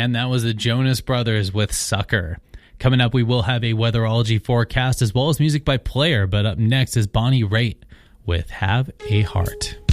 And that was the Jonas Brothers with Sucker. Coming up, we will have a weatherology forecast as well as music by Player. But up next is Bonnie Raitt with Have a Heart.